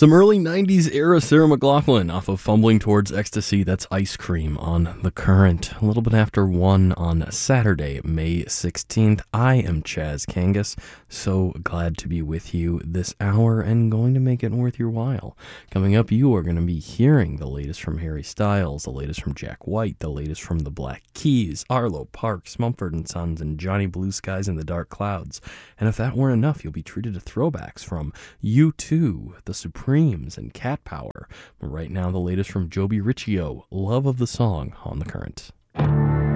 Some early 90s era Sarah McLachlan off of Fumbling Towards Ecstasy. That's Ice Cream on The Current. A little bit after 1 on Saturday, May 16th. I am Chaz Kangas. So glad to be with you this hour and going to make it worth your while. Coming up, you are going to be hearing the latest from Harry Styles, the latest from Jack White, the latest from the Black Keys, Arlo Parks, Mumford & Sons, and Johnny Blue Skies and the Dark Clouds. And if that weren't enough, you'll be treated to throwbacks from U2, the Supremes, and Cat Power. But right now, the latest from Joby Riccio, Love of the Song on The Current.